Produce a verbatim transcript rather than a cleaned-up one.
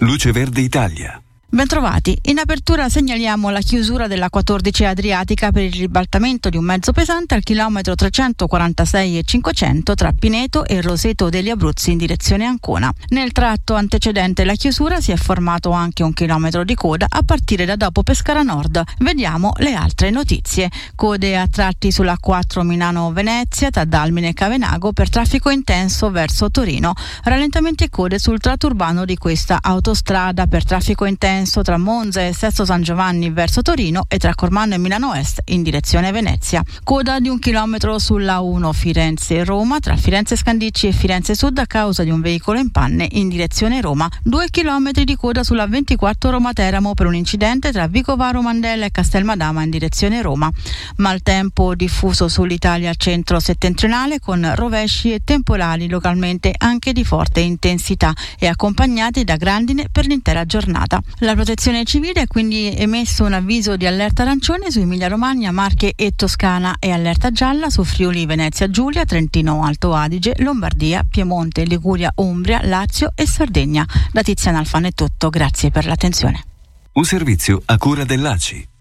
Luce Verde Italia. Bentrovati. In apertura segnaliamo la chiusura della quattordici Adriatica per il ribaltamento di un mezzo pesante al chilometro trecentoquarantasei e cinquecento tra Pineto e Roseto degli Abruzzi in direzione Ancona. Nel tratto antecedente alla chiusura si è formato anche un chilometro di coda a partire da dopo Pescara Nord. Vediamo le altre notizie. Code a tratti sulla quattro Milano-Venezia tra Dalmine e Cavenago per traffico intenso verso Torino. Rallentamenti e code sul tratto urbano di questa autostrada per traffico intenso tra Monza e Sesto San Giovanni verso Torino e tra Cormano e Milano Est in direzione Venezia. Coda di un chilometro sulla uno Firenze-Roma tra Firenze Scandicci e Firenze Sud a causa di un veicolo in panne in direzione Roma. Due chilometri di coda sulla ventiquattro Roma-Teramo per un incidente tra Vicovaro Mandela e Castelmadama in direzione Roma. Maltempo diffuso sull'Italia centro-settentrionale con rovesci e temporali localmente anche di forte intensità e accompagnati da grandine per l'intera giornata. La Protezione Civile ha quindi emesso un avviso di allerta arancione su Emilia-Romagna, Marche e Toscana e allerta gialla su Friuli, Venezia Giulia, Trentino Alto Adige, Lombardia, Piemonte, Liguria, Umbria, Lazio e Sardegna. Da Tiziana Alfano è tutto, grazie per l'attenzione. Un servizio a cura dell'A C I.